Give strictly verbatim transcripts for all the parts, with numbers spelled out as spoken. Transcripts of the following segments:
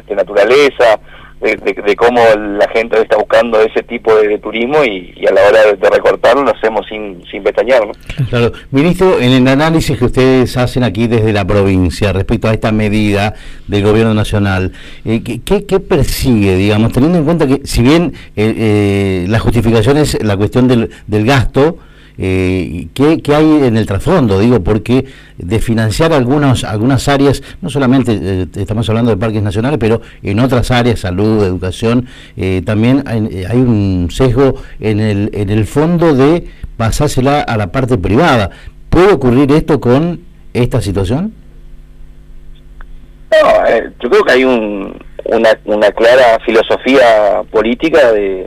de naturaleza, de, de, de cómo la gente está buscando ese tipo de, de turismo y, y a la hora de, de recortarlo lo hacemos sin, sin pestañear, ¿no? Claro. Ministro, en el análisis que ustedes hacen aquí desde la provincia respecto a esta medida del gobierno nacional, eh, ¿qué, qué persigue, digamos, teniendo en cuenta que si bien eh, eh, la justificación es la cuestión del, del gasto, Eh, ¿qué, ¿qué hay en el trasfondo? Digo, porque de financiar algunos, algunas áreas, no solamente eh, estamos hablando de parques nacionales, pero en otras áreas, salud, educación, eh, también hay, hay un sesgo en el, en el fondo de pasársela a la parte privada. ¿Puede ocurrir esto con esta situación? No, eh, yo creo que hay un, una, una clara filosofía política de,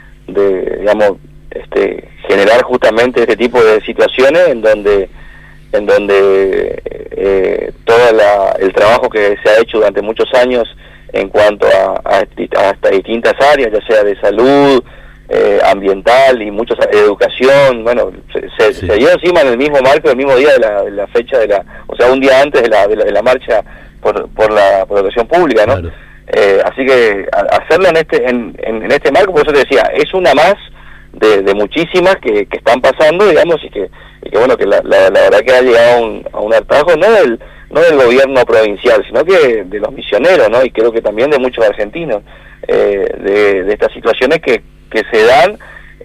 de digamos, este generar justamente este tipo de situaciones en donde en donde eh, todo la, el trabajo que se ha hecho durante muchos años en cuanto a, a, a estas distintas áreas, ya sea de salud, eh, ambiental y muchos de educación, bueno, se, se, sí. se dio encima en el mismo marco, el mismo día de la, de la fecha de la, o sea, un día antes de la, de la, de la marcha por, por la por la educación pública, ¿no? Claro. Eh, así que a, hacerlo en este en, en, en este marco, por eso te decía, es una más De, de muchísimas que, que están pasando, digamos, y que, y que bueno, que la, la, la verdad que ha llegado a un, a un hartazgo, no del, no del gobierno provincial, sino que de los misioneros, ¿no? Y creo que también de muchos argentinos, eh, de, de estas situaciones que, que se dan,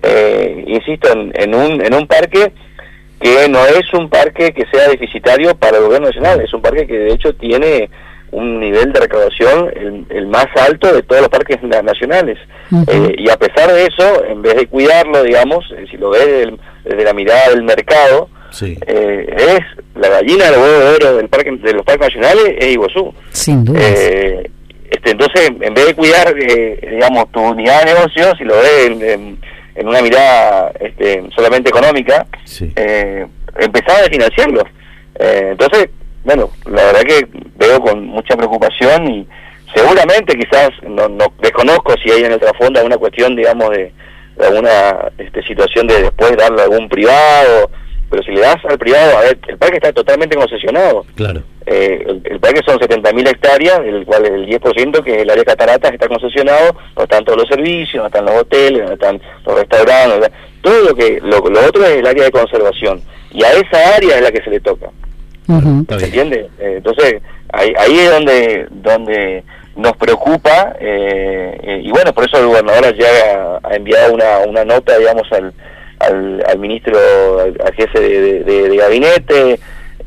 eh, insisto, en, en un en un parque que no es un parque que sea deficitario para el gobierno nacional, es un parque que de hecho tiene un nivel de recaudación el, el más alto de todos los parques nacionales. Uh-huh. eh, y a pesar de eso, en vez de cuidarlo, digamos, eh, si lo ves desde, desde la mirada del mercado, sí. eh, es la gallina del huevo de oro del parque, de los parques nacionales, es Iguazú. Sin duda. Eh, este, entonces, en vez de cuidar, eh, digamos, tu unidad de negocio, si lo ves en, en, en una mirada este, solamente económica, sí. eh, empezar a financiarlo. Eh, entonces, bueno, la verdad que veo con mucha preocupación y seguramente quizás, no, no desconozco si hay en el trasfondo alguna cuestión, digamos, de, de alguna este, situación de después darle a algún privado, pero si le das al privado, a ver, el parque está totalmente concesionado. Claro. Eh, el, el parque son setenta mil hectáreas, del cual el diez por ciento, que es el área de cataratas, está concesionado, no están todos los servicios, no están los hoteles, no están los restaurantes, todo lo que lo, lo otro es el área de conservación, y a esa área es la que se le toca. Uh-huh. ¿Se entiende? Eh, entonces, ahí, ahí es donde donde nos preocupa, eh, eh, y bueno, por eso el gobernador ayer ha, ha enviado una, una nota, digamos, al, al, al ministro, al, al jefe de, de, de gabinete,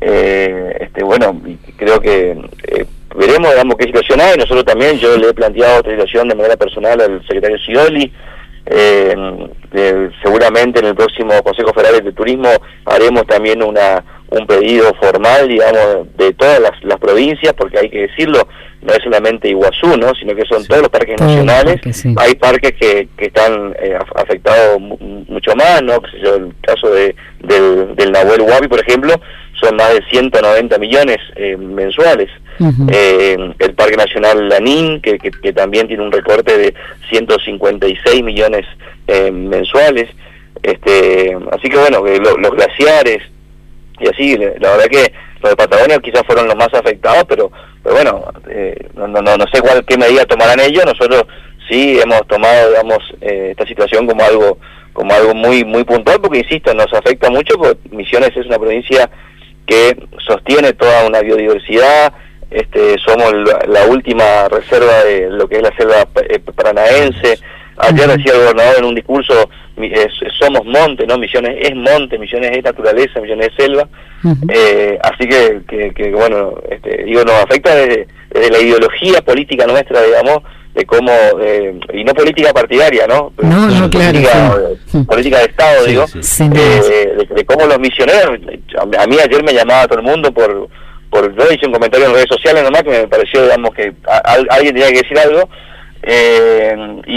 eh, este bueno, creo que eh, veremos, digamos, qué situación hay. Nosotros también, yo le he planteado otra situación de manera personal al secretario Scioli. Eh, eh, seguramente en el próximo Consejo Federal de Turismo haremos también una un pedido formal, digamos, de todas las, las provincias, porque hay que decirlo, no es solamente Iguazú, ¿no? Sino que son sí. todos los parques Todo nacionales. Parque, sí. Hay parques que, que están eh, afectados mucho más, ¿no? El caso de del, del Nahuel Huapi, por ejemplo, son más de ciento noventa millones eh, mensuales. Uh-huh. eh, el Parque Nacional Lanín, que, que, que también tiene un recorte de ciento cincuenta y seis millones eh, mensuales. Este, así que bueno, eh, lo, los glaciares, y así, la verdad que los de Patagonia quizás fueron los más afectados, pero, pero bueno, eh, no, no, no sé cuál qué medida tomarán ellos. Nosotros sí hemos tomado, digamos, eh, esta situación como algo como algo muy muy puntual, porque insisto, nos afecta mucho, porque Misiones es una provincia que sostiene toda una biodiversidad. Este, somos la, la última reserva de lo que es la selva eh, paranaense. Ayer uh-huh. decía el gobernador en un discurso, es, somos monte, ¿no? Misiones es monte, Misiones es naturaleza, Misiones es selva. Uh-huh. eh, así que, que, que bueno, este, digo, nos afecta desde, desde la ideología política nuestra, digamos, de cómo, eh, y no política partidaria, ¿no? No, no, claro. Política, sí. política de Estado, sí, digo, sí. Sí, eh, de, de cómo los misioneros, a, a mí ayer me llamaba todo el mundo por, por, yo hice un comentario en redes sociales nomás que me pareció, digamos, que a, a, alguien tenía que decir algo, eh,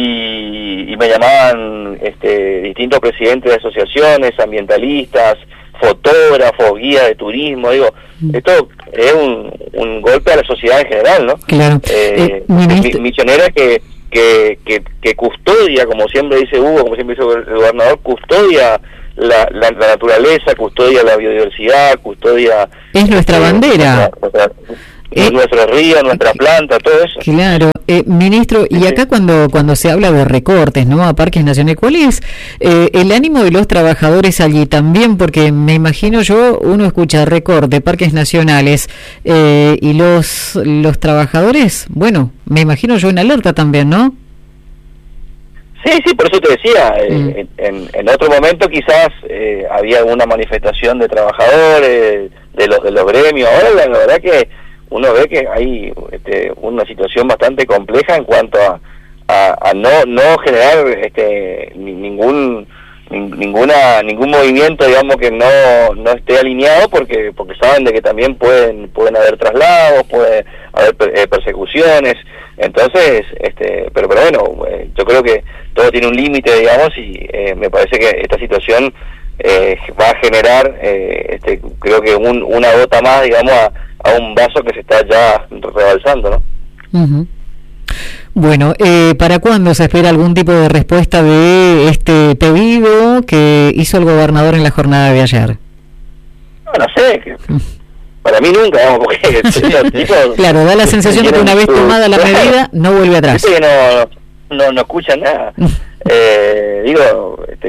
y, y me llamaban este, distintos presidentes de asociaciones, ambientalistas, fotógrafos, guías de turismo. Digo, esto es un, un golpe a la sociedad en general, ¿no? Claro. Eh, eh, ministro... Misionera que, que, que, que custodia, como siempre dice Hugo, como siempre dice el gobernador, custodia la, la, la naturaleza, custodia la biodiversidad, custodia... Es nuestra eh, bandera. Nuestra, nuestra, eh, nuestros ríos, nuestra planta, todo eso. Claro, eh, ministro, y acá cuando cuando se habla de recortes, ¿no?, a parques nacionales, ¿cuál es eh, el ánimo de los trabajadores allí también? Porque me imagino yo, uno escucha recorte, parques nacionales, eh, y los los trabajadores, bueno, me imagino yo en alerta también, ¿no? Sí, sí, por eso te decía, Mm. eh, en, en otro momento quizás eh, había alguna manifestación de trabajadores, de los de los gremios. Ahora la, la verdad que uno ve que hay este, una situación bastante compleja en cuanto a, a, a no no generar este ni, ningún ni, ninguna ningún movimiento, digamos, que no no esté alineado, porque porque saben de que también pueden pueden haber traslados, puede haber eh, persecuciones. Entonces, este, pero pero bueno, eh, yo creo que todo tiene un límite, digamos, y eh, me parece que esta situación eh, va a generar, eh, este, creo que un, una gota más, digamos, a, a un vaso que se está ya rebalsando, ¿no? Uh-huh. Bueno, eh, ¿para cuándo se espera algún tipo de respuesta de este pedido que hizo el gobernador en la jornada de ayer? No, no sé, que, para mí nunca, digamos, porque los tipos... Claro, da la sensación de que una vez tomada la medida, no vuelve atrás. Que no, no, no escuchan nada. eh, digo, este,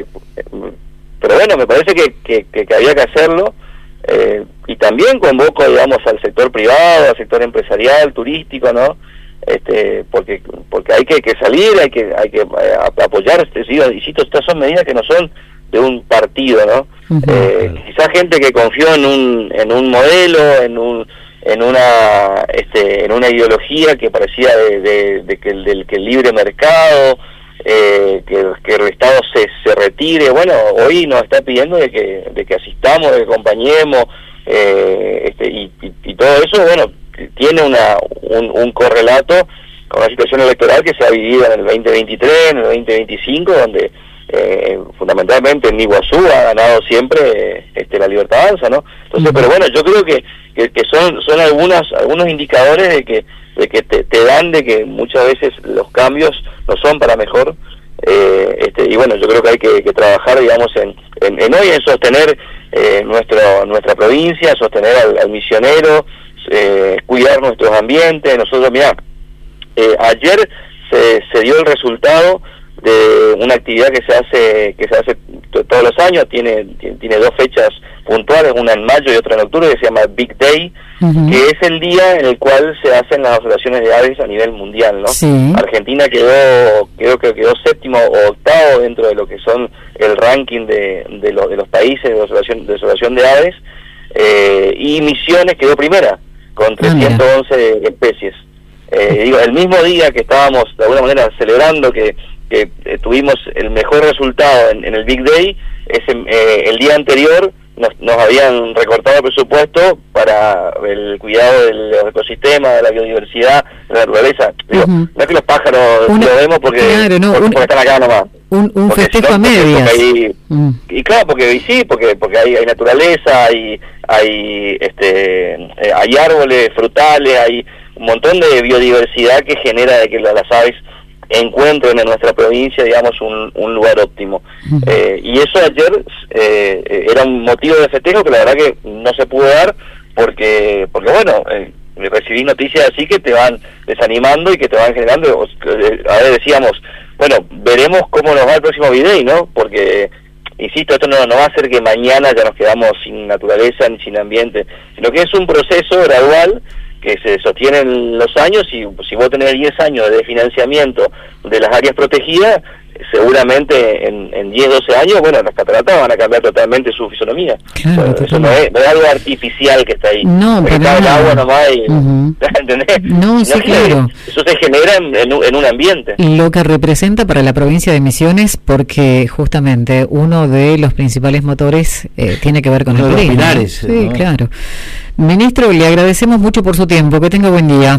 pero bueno, me parece que, que, que, que había que hacerlo, eh, y también convoco, digamos, al sector privado, al sector empresarial, turístico, ¿no? Este, porque porque hay que, que salir, hay que hay que eh, apoyar, este, insisto, estas son medidas que no son de un partido, ¿no? Uh-huh. eh, quizás gente que confió en un en un modelo, en un en una este en una ideología que parecía de, de, de que el del que el libre mercado, eh, que, que el Estado se, se retire. Bueno, hoy nos está pidiendo de que de que asistamos, de que acompañemos, eh, este y, y, y todo eso, bueno, tiene una un, un correlato con la situación electoral que se ha vivido en el veinte veintitrés, en el veinte veinticinco, donde eh, fundamentalmente en Iguazú ha ganado siempre este la Libertad Avanza, ¿no? Entonces, uh-huh. pero bueno, yo creo que, que, que son son algunas algunos indicadores de que de que te, te dan de que muchas veces los cambios no son para mejor, eh, este y bueno, yo creo que hay que, que trabajar, digamos, en, en, en hoy en sostener eh, nuestro nuestra provincia, sostener al, al misionero, eh, cuidar nuestros ambientes. Nosotros, mirá, eh, ayer se, se dio el resultado de una actividad que se hace que se hace t- todos los años, tiene, tiene tiene dos fechas puntuales, una en mayo y otra en octubre, que se llama Big Day, uh-huh. que es el día en el cual se hacen las observaciones de aves a nivel mundial, ¿no? Sí. Argentina quedó, creo que quedó séptimo o octavo dentro de lo que son el ranking de de, lo, de los países de observación de observación de aves, eh, y Misiones quedó primera con trescientas once ah, especies. Eh, digo, el mismo día que estábamos de alguna manera celebrando que que eh, tuvimos el mejor resultado en, en el Big Day, ese, eh, el día anterior nos, nos habían recortado el presupuesto para el cuidado del ecosistema, de la biodiversidad, de la naturaleza. Digo, uh-huh. no es que los pájaros una, lo vemos porque, claro, no, porque, una, porque están acá nomás. Un, un festejo a medias. Hay, mm. Y claro, porque sí, porque porque hay, hay naturaleza, hay hay este eh, hay árboles frutales, hay un montón de biodiversidad que genera de que las aves encuentren en nuestra provincia, digamos, un, un lugar óptimo. Uh-huh. Eh, y eso ayer eh, era un motivo de festejo que la verdad que no se pudo dar porque, porque bueno, eh, recibí noticias así que te van desanimando y que te van generando. Eh, a ver, decíamos, bueno, veremos cómo nos va el próximo video, ¿no? Porque, insisto, esto no, no va a ser que mañana ya nos quedamos sin naturaleza ni sin ambiente, sino que es un proceso gradual que se sostiene en los años, y si vos tenés diez años de financiamiento de las áreas protegidas, seguramente en, en diez, doce años, bueno, las cataratas van a cambiar totalmente su fisonomía. Claro, o sea, eso no es, no es algo artificial que está ahí. No, pero está el agua nomás y, uh-huh. ¿entendés? No, sí, no, claro. Eso se genera en, en, un, en un ambiente. Lo que representa para la provincia de Misiones, porque justamente uno de los principales motores eh, tiene que ver con Uno el turismo. Los pilares, sí, ¿no? Claro. Ministro, le agradecemos mucho por su tiempo. Que tenga buen día.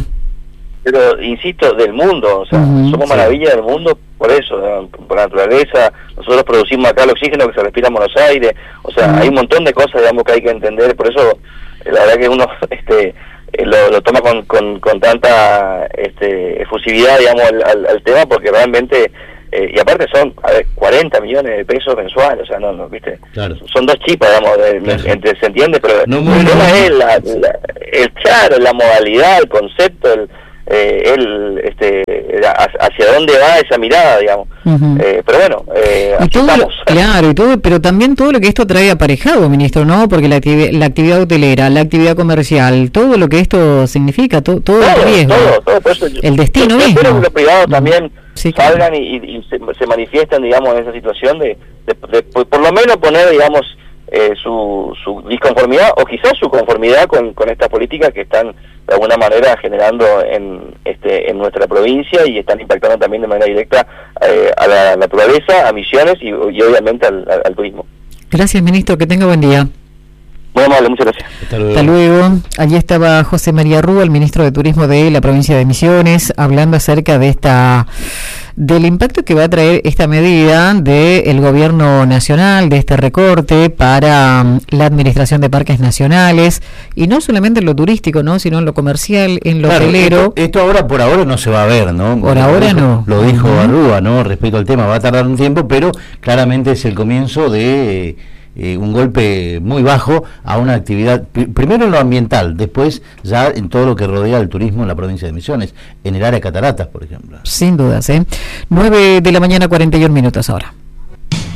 Pero, insisto, del mundo, o sea, uh-huh, somos sí. maravilla del mundo por eso, ¿no? Por la naturaleza. Nosotros producimos acá el oxígeno que se respira en Buenos Aires, o sea, uh-huh. hay un montón de cosas, digamos, que hay que entender. Por eso, la verdad que uno este lo, lo toma con, con, con tanta este efusividad, digamos, al, al, al tema, porque realmente eh, y aparte son, a ver, cuarenta millones de pesos mensuales, o sea, no, no, viste, claro. Son dos chipas, digamos, de, claro. entre, se entiende, pero no, el muy tema no. es la, la, el claro, la modalidad, el concepto, el, eh, el este, hacia dónde va esa mirada, digamos. Uh-huh. eh, pero bueno, eh, y todo lo, claro, y todo, pero también todo lo que esto trae aparejado, ministro, ¿no? Porque la, activi- la actividad hotelera, la actividad comercial, todo lo que esto significa, to- todo, todo el riesgo, todo, todo, por eso yo, el destino yo, yo mismo. Espero que los privados también sí, salgan claro. y, y se, se manifiesten, digamos, en esa situación de, de, de, de por lo menos poner, digamos, eh, su, su disconformidad o quizás su conformidad con, con estas políticas que están de alguna manera generando en este en nuestra provincia y están impactando también de manera directa eh, a la naturaleza, a Misiones y, y obviamente al, al, al turismo. Gracias, ministro, que tenga buen día. Muy amable, muchas gracias. Hasta luego. Hasta luego. Allí estaba José María Rúa, el ministro de Turismo de la provincia de Misiones, hablando acerca de esta del impacto que va a traer esta medida del gobierno nacional, de este recorte para um, la administración de parques nacionales, y no solamente en lo turístico, no, sino en lo comercial, en lo claro, hotelero. Esto, esto ahora por ahora no se va a ver, ¿no? Por ahora lo, no. Lo dijo uh-huh. Arrúa, ¿no? Respecto al tema, va a tardar un tiempo, pero claramente es el comienzo de eh, un golpe muy bajo a una actividad, pr- primero en lo ambiental, después ya en todo lo que rodea el turismo en la provincia de Misiones, en el área de Cataratas, por ejemplo. Sin dudas, ¿eh? nueve de la mañana, cuarenta y un minutos ahora.